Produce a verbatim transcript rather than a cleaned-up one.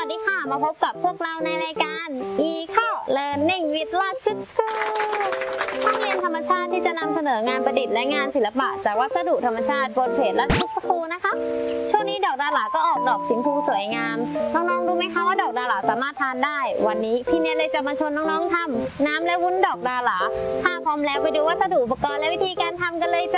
วัสดีค่ะมาพบกับพวกเราในรายการ Eco Learning with ลอดคึกคืห้องเรียนธรรมชาติที่จะนำเสนองานประดิษฐ์และงานศิลปะจากวัสดุธรรมชาติบนเพจและทุกสกูนะคะช่วงนี้ดอกดาหลาก็ออกดอกสีชมพูสวยงามน้องๆรู้ไหมคะว่าดอกดาหลาสามารถทานได้วันนี้พี่เนทเลยจะมาชวนน้องๆทำน้ำและวุ้นดอกดาหลาถ้าพร้อมแล้วไปดูวัสดุอุปกรณ์และวิธีการทำกันเลยจ้ะ